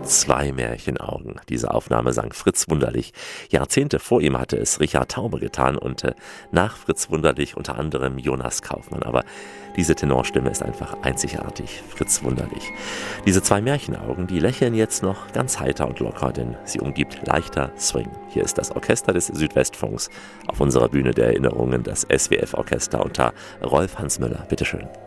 Zwei Märchenaugen. Diese Aufnahme sang Fritz Wunderlich. Jahrzehnte vor ihm hatte es Richard Taube getan und nach Fritz Wunderlich unter anderem Jonas Kaufmann. Aber diese Tenorstimme ist einfach einzigartig. Fritz Wunderlich. Diese zwei Märchenaugen, die lächeln jetzt noch ganz heiter und locker, denn sie umgibt leichter Swing. Hier ist das Orchester des Südwestfunks auf unserer Bühne der Erinnerungen, das SWF-Orchester unter Rolf Hansmüller. Bitteschön.